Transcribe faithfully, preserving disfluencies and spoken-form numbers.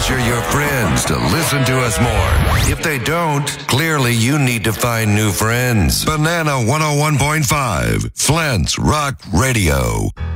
pressure your friends to listen to us more. If they don't, clearly you need to find new friends. Banana one oh one point five, Flint's Rock Radio.